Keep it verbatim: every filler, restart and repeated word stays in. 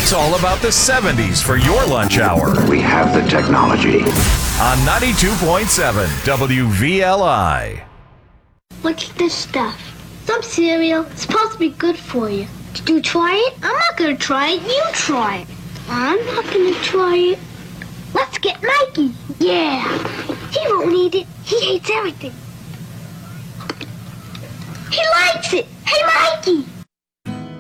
It's all about the seventies for your lunch hour. We have the technology. On ninety-two point seven W V L I. Look at this stuff. Some cereal. It's supposed to be good for you. Did you try it? I'm not going to try it. You try it. I'm not going to try it. Let's get Mikey. Yeah. He won't eat it. He hates everything. He likes it. Hey, Mikey.